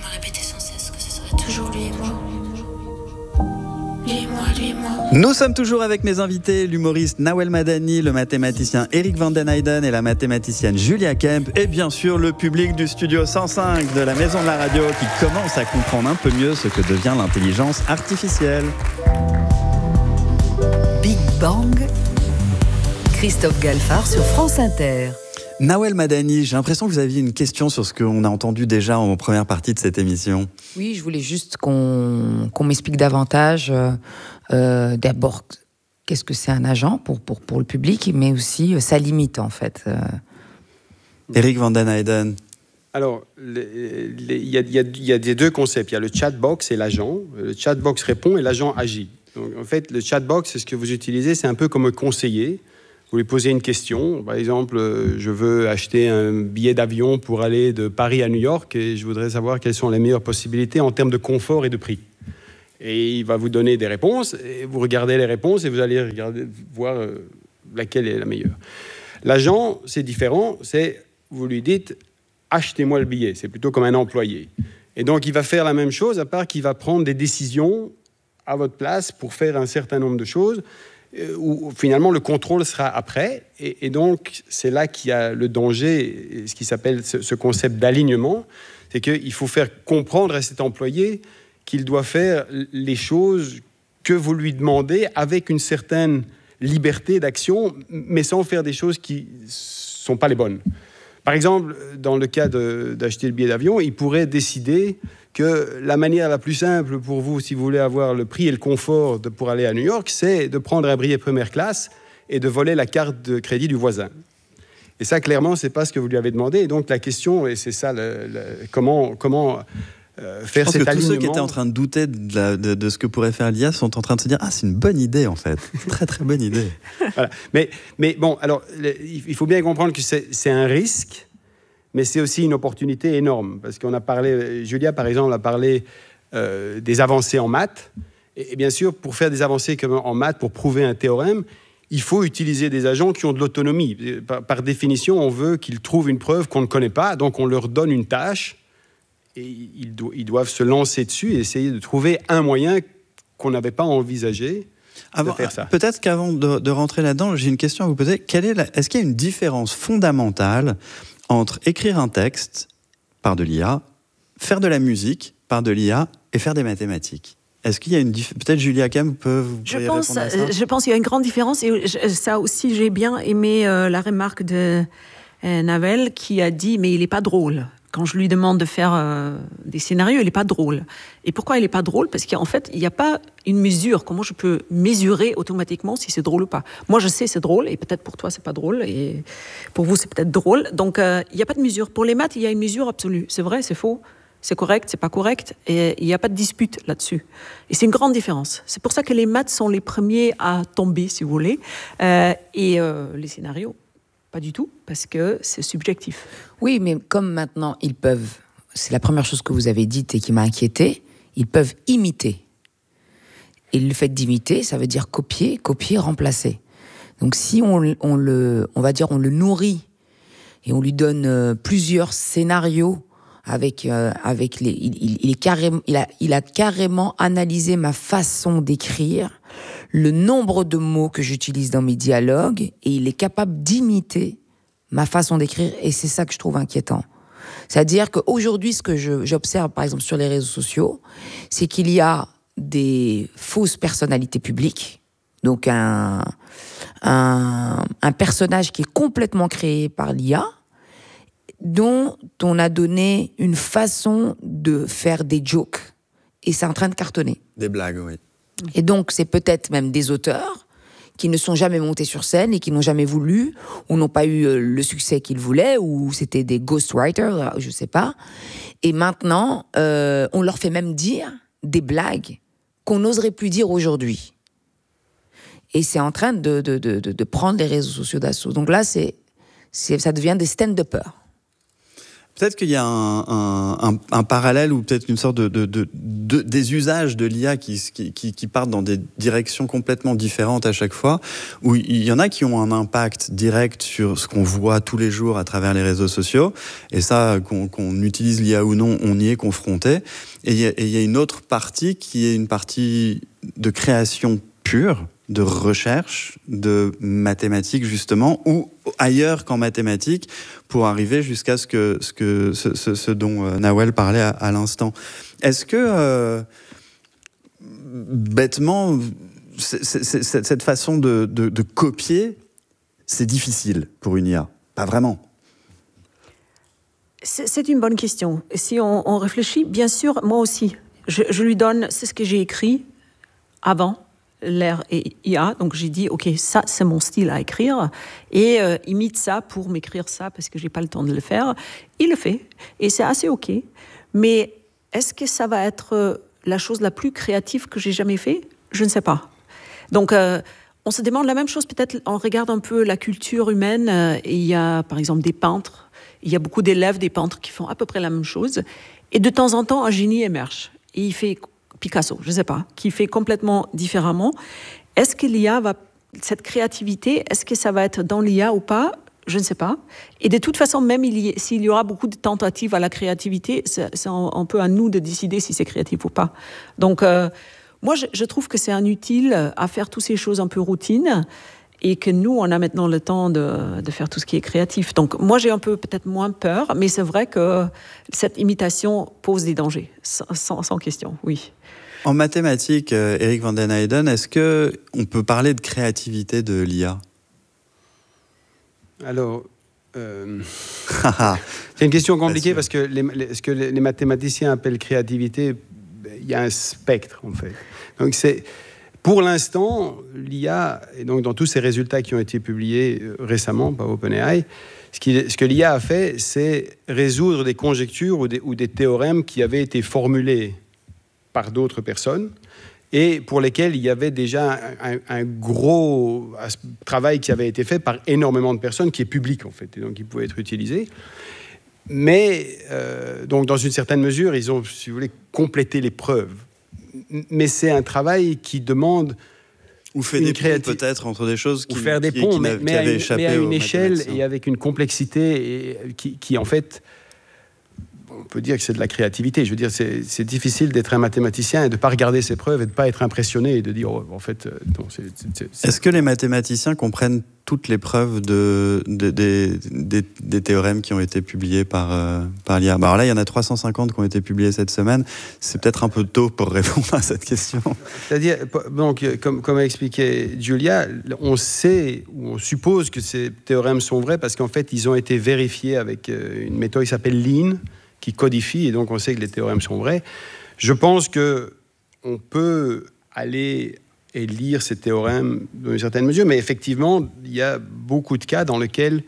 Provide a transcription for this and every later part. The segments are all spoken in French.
me répétait sans cesse que ce serait toujours lui et moi. Lui et moi, lui et moi. Nous sommes toujours avec mes invités, l'humoriste Nawel Madani, le mathématicien Eric Van Den Heyden et la mathématicienne Julia Kemp, et bien sûr le public du studio 105 de la Maison de la Radio qui commence à comprendre un peu mieux ce que devient l'intelligence artificielle. Big Bang, Christophe Galfard sur France Inter. Nawel Madani, j'ai l'impression que vous aviez une question sur ce qu'on a entendu déjà en première partie de cette émission. Oui, je voulais juste qu'on m'explique davantage d'abord qu'est-ce que c'est un agent pour le public, mais aussi sa limite en fait. Eric Van Den Heyden. Alors, il y a des deux concepts. Il y a le chatbox et l'agent. Le chatbox répond et l'agent agit. Donc, en fait, le chatbox, c'est ce que vous utilisez, c'est un peu comme un conseiller. Vous lui posez une question. Par exemple, je veux acheter un billet d'avion pour aller de Paris à New York et je voudrais savoir quelles sont les meilleures possibilités en termes de confort et de prix. Et il va vous donner des réponses et vous regardez les réponses et vous allez voir laquelle est la meilleure. L'agent, c'est différent. Vous lui dites « achetez-moi le billet ». C'est plutôt comme un employé. Et donc, il va faire la même chose, à part qu'il va prendre des décisions à votre place pour faire un certain nombre de choses où finalement le contrôle sera après. Et donc, c'est là qu'il y a le danger, ce qui s'appelle ce concept d'alignement, c'est qu'il faut faire comprendre à cet employé qu'il doit faire les choses que vous lui demandez avec une certaine liberté d'action, mais sans faire des choses qui ne sont pas les bonnes. Par exemple, dans le cas d'acheter le billet d'avion, il pourrait décider que la manière la plus simple pour vous, si vous voulez avoir le prix et le confort pour aller à New York, c'est de prendre un billet première classe et de voler la carte de crédit du voisin. Et ça, clairement, ce n'est pas ce que vous lui avez demandé. Et donc, la question, et c'est ça, comment faire cet alignement. Tous ceux qui étaient en train de douter de ce que pourrait faire l'IA sont en train de se dire « Ah, c'est une bonne idée, en fait. Très, très bonne idée. » Voilà. Mais bon, alors, il faut bien comprendre que c'est un risque, mais c'est aussi une opportunité énorme. Parce qu'on a parlé, Julia, par exemple, a parlé des avancées en maths. Et bien sûr, pour faire des avancées comme en maths, pour prouver un théorème, il faut utiliser des agents qui ont de l'autonomie. Par définition, on veut qu'ils trouvent une preuve qu'on ne connaît pas, donc on leur donne une tâche, et ils doivent se lancer dessus et essayer de trouver un moyen qu'on n'avait pas envisagé de faire ça. Peut-être qu'avant de rentrer là-dedans, j'ai une question à vous poser. Est-ce qu'il y a une différence fondamentale entre écrire un texte par de l'IA, faire de la musique par de l'IA et faire des mathématiques? Est-ce qu'il y a une différence? Peut-être Julia Kemp peut vous répondre à ça. Je pense qu'il y a une grande différence. Et ça aussi, j'ai bien aimé la remarque de Nawel qui a dit « mais il n'est pas drôle ». Quand je lui demande de faire des scénarios, il n'est pas drôle. Et pourquoi il n'est pas drôle? Parce qu'en fait, il n'y a pas une mesure. Comment je peux mesurer automatiquement si c'est drôle ou pas? Moi, je sais c'est drôle, et peut-être pour toi, c'est pas drôle, et pour vous, c'est peut-être drôle. Donc, il n'y a pas de mesure. Pour les maths, il y a une mesure absolue. C'est vrai, c'est faux, c'est correct, c'est pas correct, et il n'y a pas de dispute là-dessus. Et c'est une grande différence. C'est pour ça que les maths sont les premiers à tomber, si vous voulez, et les scénarios. Pas du tout, parce que c'est subjectif. Oui, mais comme maintenant, ils peuvent, c'est la première chose que vous avez dite et qui m'a inquiétée, ils peuvent imiter. Et le fait d'imiter, ça veut dire copier, remplacer. Donc si on le nourrit et on lui donne plusieurs scénarios il a carrément analysé ma façon d'écrire, le nombre de mots que j'utilise dans mes dialogues, et il est capable d'imiter ma façon d'écrire, et c'est ça que je trouve inquiétant. C'est-à-dire qu'aujourd'hui, ce que j'observe, par exemple, sur les réseaux sociaux, c'est qu'il y a des fausses personnalités publiques, donc un personnage qui est complètement créé par l'IA, dont on a donné une façon de faire des jokes, et c'est en train de cartonner. Des blagues, oui. Et donc, c'est peut-être même des auteurs qui ne sont jamais montés sur scène et qui n'ont jamais voulu, ou n'ont pas eu le succès qu'ils voulaient, ou c'était des ghostwriters, je sais pas. Et maintenant, on leur fait même dire des blagues qu'on n'oserait plus dire aujourd'hui. Et c'est en train de prendre les réseaux sociaux d'assaut. Donc là, ça devient des stand-uppers. Peut-être qu'il y a un parallèle ou peut-être une sorte des usages de l'IA qui partent dans des directions complètement différentes à chaque fois, où il y en a qui ont un impact direct sur ce qu'on voit tous les jours à travers les réseaux sociaux, et ça, qu'on utilise l'IA ou non, on y est confronté. Et il y a une autre partie qui est une partie de création pure, de recherche, de mathématiques justement, ou ailleurs qu'en mathématiques, pour arriver jusqu'à ce dont Nawel parlait à l'instant. Est-ce que, bêtement, cette façon de copier, c'est difficile pour une IA? Pas vraiment. C'est une bonne question. Si on réfléchit, bien sûr, moi aussi, je lui donne, c'est ce que j'ai écrit avant l'ère IA, donc j'ai dit, ok, ça c'est mon style à écrire, et imite ça pour m'écrire ça, parce que j'ai pas le temps de le faire. Il le fait, et c'est assez ok, mais est-ce que ça va être la chose la plus créative que j'ai jamais fait? Je ne sais pas. Donc, on se demande la même chose, peut-être, on regarde un peu la culture humaine, et il y a par exemple des peintres, il y a beaucoup d'élèves, des peintres qui font à peu près la même chose, et de temps en temps, un génie émerge, et il fait Picasso, je ne sais pas, qui fait complètement différemment. Est-ce que l'IA va, cette créativité, est-ce que ça va être dans l'IA ou pas? Je ne sais pas. Et de toute façon, même s'il y aura beaucoup de tentatives à la créativité, c'est un peu à nous de décider si c'est créatif ou pas. Donc, moi, je trouve que c'est inutile à faire toutes ces choses un peu routines, et que nous, on a maintenant le temps de faire tout ce qui est créatif. Donc, moi, j'ai un peu peut-être moins peur, mais c'est vrai que cette imitation pose des dangers, sans question, oui. En mathématiques, Eric van den Heijden, est-ce qu'on peut parler de créativité de l'IA? Alors, c'est une question compliquée parce que ce que les mathématiciens appellent créativité, il y a un spectre, en fait. Donc, pour l'instant, l'IA, et donc dans tous ces résultats qui ont été publiés récemment par OpenAI, ce que l'IA a fait, c'est résoudre des conjectures ou des théorèmes qui avaient été formulés par d'autres personnes et pour lesquels il y avait déjà un gros travail qui avait été fait par énormément de personnes, qui est public en fait, et donc qui pouvait être utilisé. Mais donc dans une certaine mesure, ils ont, si vous voulez, complété les preuves. Mais c'est un travail qui demande ou fait des ponts peut-être entre des choses qui faire des ponts, mais à une échelle et avec une complexité qui en fait, on peut dire que c'est de la créativité. Je veux dire, c'est difficile d'être un mathématicien et de ne pas regarder ses preuves et de ne pas être impressionné et de dire, oh, en fait, non, Est-ce que les mathématiciens comprennent toutes les preuves des théorèmes qui ont été publiés par l'IA? Alors là, il y en a 350 qui ont été publiés cette semaine. C'est peut-être un peu tôt pour répondre à cette question. C'est-à-dire, donc, comme a expliqué Julia, on sait ou on suppose que ces théorèmes sont vrais parce qu'en fait, ils ont été vérifiés avec une méthode qui s'appelle Lean, qui codifie, et donc on sait que les théorèmes sont vrais. Je pense qu'on peut aller et lire ces théorèmes dans une certaine mesure, mais effectivement, il y a beaucoup de cas dans lesquels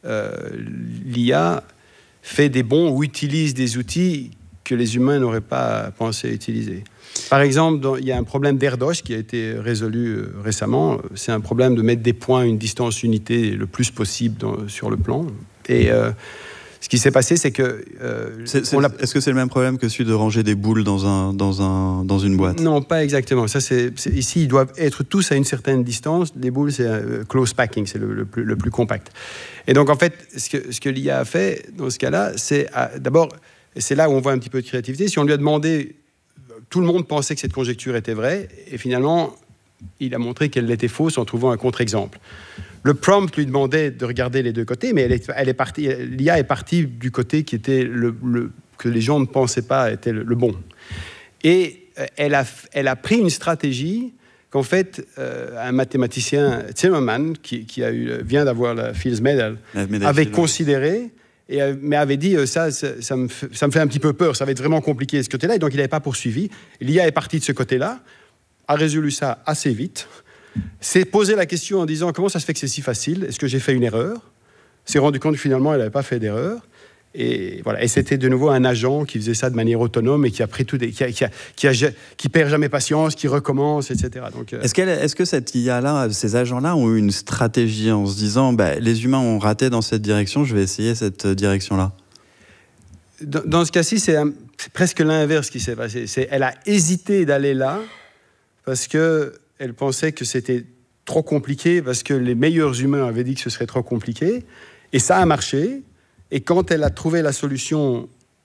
l'IA fait des bons ou utilise des outils que les humains n'auraient pas pensé utiliser. Par exemple, il y a un problème d'Erdos qui a été résolu récemment. C'est un problème de mettre des points à une distance unité le plus possible sur le plan. Et ce qui s'est passé, c'est que... Est-ce que c'est le même problème que celui de ranger des boules dans une boîte? Non, pas exactement. Ici, ils doivent être tous à une certaine distance. Les boules, c'est close packing, c'est le plus compact. Et donc, en fait, ce que l'IA a fait, dans ce cas-là, c'est d'abord, et c'est là où on voit un petit peu de créativité, si on lui a demandé, tout le monde pensait que cette conjecture était vraie, et finalement, il a montré qu'elle l'était fausse en trouvant un contre-exemple. Le prompt lui demandait de regarder les deux côtés, mais l'IA est partie du côté qui était que les gens ne pensaient pas était le bon. Et elle a pris une stratégie qu'en fait, un mathématicien, Zimmerman, qui vient d'avoir la Fields Medal, avait considéré, mais avait dit ça me fait un petit peu peur, ça va être vraiment compliqué ce côté-là, et donc il n'avait pas poursuivi. L'IA est partie de ce côté-là, a résolu ça assez vite, s'est posé la question en disant comment ça se fait que c'est si facile, est-ce que j'ai fait une erreur? S'est rendu compte que finalement elle n'avait pas fait d'erreur, et voilà. Et c'était de nouveau un agent qui faisait ça de manière autonome et qui a pris qui perd jamais patience, qui recommence, etc. Donc, est-ce que cette IA-là, ces agents-là ont eu une stratégie en se disant les humains ont raté dans cette direction, je vais essayer cette direction-là? dans ce cas-ci, c'est presque l'inverse qui s'est passé. Elle a hésité d'aller là parce qu'elle pensait que c'était trop compliqué, parce que les meilleurs humains avaient dit que ce serait trop compliqué. Et ça a marché. Et quand elle a trouvé la solution,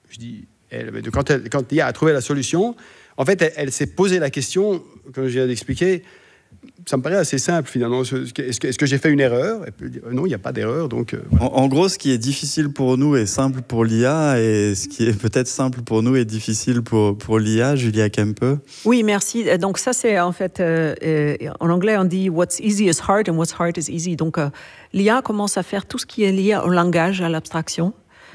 quand l'IA a trouvé la solution, en fait, elle s'est posé la question, comme je viens d'expliquer. Ça me paraît assez simple, finalement. Est-ce que j'ai fait une erreur? Non, il n'y a pas d'erreur. Donc, voilà. En gros, ce qui est difficile pour nous est simple pour l'IA, et ce qui est peut-être simple pour nous est difficile pour l'IA. Julia Kempe. Oui, merci. Donc ça, c'est en fait, en anglais, on dit « what's easy is hard and what's hard is easy ». Donc l'IA commence à faire tout ce qui est lié au langage, à l'abstraction.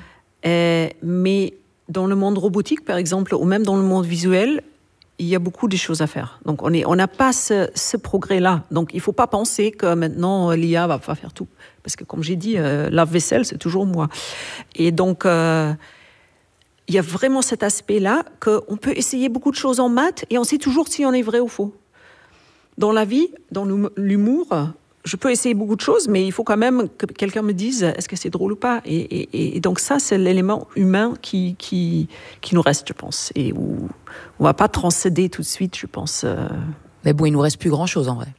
Mais dans le monde robotique, par exemple, ou même dans le monde visuel, il y a beaucoup de choses à faire. Donc, on n'a pas ce progrès-là. Donc, il ne faut pas penser que maintenant, l'IA va faire tout. Parce que, comme j'ai dit, lave-vaisselle, c'est toujours moi. Et donc, il y a vraiment cet aspect-là qu'on peut essayer beaucoup de choses en maths et on sait toujours si on est vrai ou faux. Dans la vie, dans l'humour, je peux essayer beaucoup de choses, mais il faut quand même que quelqu'un me dise est-ce que c'est drôle ou pas. Et donc ça, c'est l'élément humain qui nous reste, je pense. Et où on ne va pas transcéder tout de suite, je pense. Mais bon, il ne nous reste plus grand-chose, en vrai.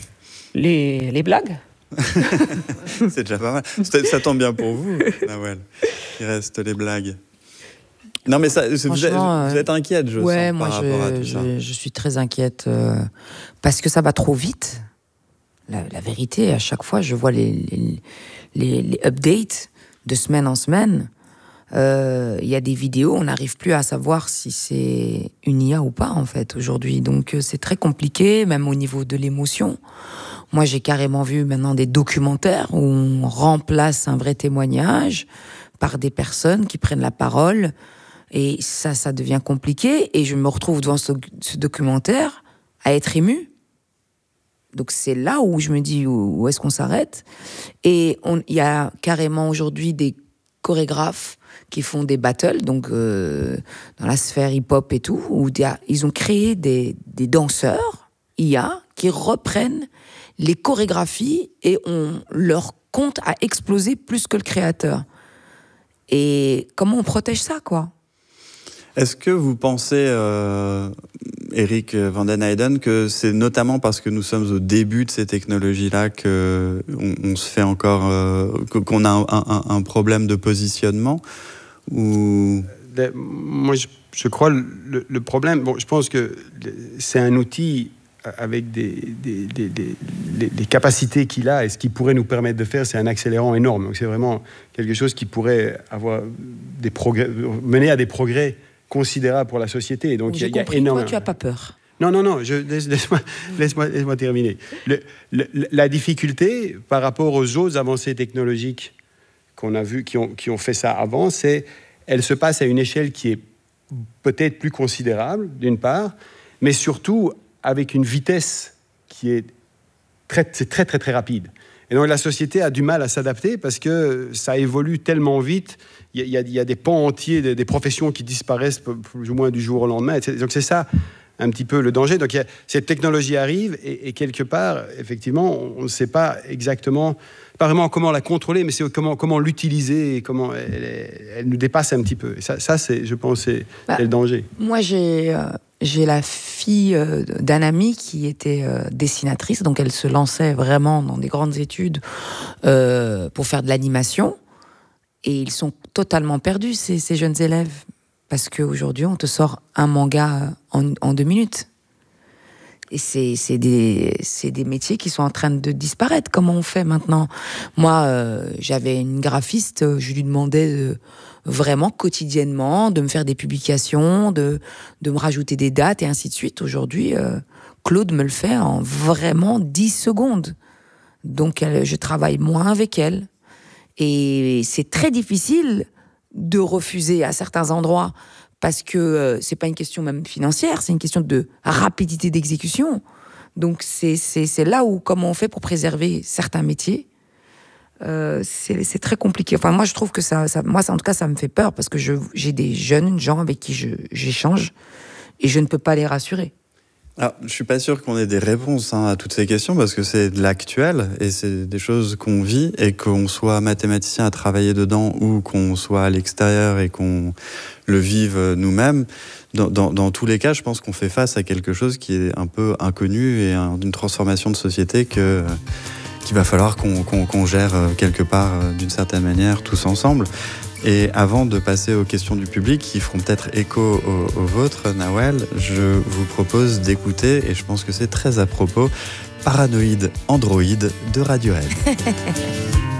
Les blagues. C'est déjà pas mal. Ça tombe bien pour vous, Nawel. Il reste les blagues. Non, mais ça, vous êtes inquiète, je sens, par rapport à tout ça. Je suis très inquiète parce que ça va trop vite. La vérité, à chaque fois, je vois les updates de semaine en semaine. Il y a des vidéos, on n'arrive plus à savoir si c'est une IA ou pas, en fait, aujourd'hui. Donc, c'est très compliqué, même au niveau de l'émotion. Moi, j'ai carrément vu maintenant des documentaires où on remplace un vrai témoignage par des personnes qui prennent la parole. Et ça devient compliqué. Et je me retrouve devant ce documentaire à être émue. Donc c'est là où je me dis où est-ce qu'on s'arrête. Et il y a carrément aujourd'hui des chorégraphes qui font des battles, donc dans la sphère hip-hop et tout, où ils ont créé des danseurs IA qui reprennent les chorégraphies et leur compte a explosé plus que le créateur. Et comment on protège ça, quoi? Est-ce que vous pensez, Eric van den Heijden, que c'est notamment parce que nous sommes au début de ces technologies-là qu'on se fait encore, qu'on a un problème de positionnement ou... Moi, je crois le problème. Bon, je pense que c'est un outil avec les capacités qu'il a et ce qu'il pourrait nous permettre de faire, c'est un accélérant énorme. Donc, c'est vraiment quelque chose qui pourrait avoir des progrès, mener à des progrès considérable pour la société. Et donc, il y a énormément. Toi, tu n'as pas peur. Non. Laisse-moi terminer. La difficulté par rapport aux autres avancées technologiques qu'on a vues, qui ont fait ça avant, c'est qu'elle se passe à une échelle qui est peut-être plus considérable, d'une part, mais surtout avec une vitesse qui est très rapide. Et donc, la société a du mal à s'adapter parce que ça évolue tellement vite. Il y a des pans entiers, des professions qui disparaissent plus ou moins du jour au lendemain. Donc, c'est ça un petit peu le danger. Donc, cette technologie arrive et quelque part, effectivement, on ne sait pas exactement, pas vraiment comment la contrôler, mais c'est comment l'utiliser et comment elle nous dépasse un petit peu. Et ça c'est, je pense, c'est le danger. Moi, j'ai la fille d'un ami qui était dessinatrice, donc elle se lançait vraiment dans des grandes études pour faire de l'animation. Et ils sont totalement perdus, ces jeunes élèves. Parce qu'aujourd'hui, on te sort un manga en 2 minutes. Et c'est des métiers qui sont en train de disparaître. Comment on fait maintenant? Moi, j'avais une graphiste, je lui demandais vraiment quotidiennement de me faire des publications, de me rajouter des dates et ainsi de suite. Aujourd'hui, Claude me le fait en vraiment 10 secondes. Donc, je travaille moins avec elle. Et c'est très difficile de refuser à certains endroits parce que c'est pas une question même financière, c'est une question de rapidité d'exécution. Donc c'est là où, comment on fait pour préserver certains métiers, c'est très compliqué. Enfin, moi je trouve que moi en tout cas ça me fait peur parce que j'ai des jeunes gens avec qui j'échange et je ne peux pas les rassurer. Alors, je suis pas sûr qu'on ait des réponses à toutes ces questions parce que c'est de l'actuel et c'est des choses qu'on vit, et qu'on soit mathématicien à travailler dedans ou qu'on soit à l'extérieur et qu'on le vive nous-mêmes. Dans tous les cas, je pense qu'on fait face à quelque chose qui est un peu inconnu et d'une transformation de société qu'il va falloir qu'on gère quelque part d'une certaine manière tous ensemble. Et avant de passer aux questions du public qui feront peut-être écho aux vôtres, Nawel, je vous propose d'écouter, et je pense que c'est très à propos, Paranoïde Android de Radiohead.